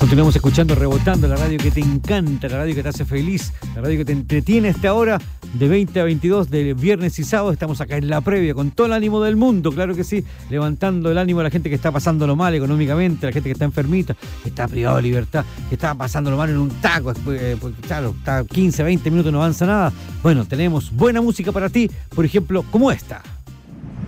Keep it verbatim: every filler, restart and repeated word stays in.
Continuamos escuchando Rebotando, la radio que te encanta, la radio que te hace feliz, la radio que te entretiene a esta hora de veinte a veintidós de viernes y sábado. Estamos acá en la previa con todo el ánimo del mundo, claro que sí, levantando el ánimo a la gente que está pasándolo mal económicamente, a la gente que está enfermita, que está privado de libertad, que está pasándolo mal en un taco, porque claro, está quince, veinte minutos, no avanza nada. Bueno, tenemos buena música para ti, por ejemplo, como esta.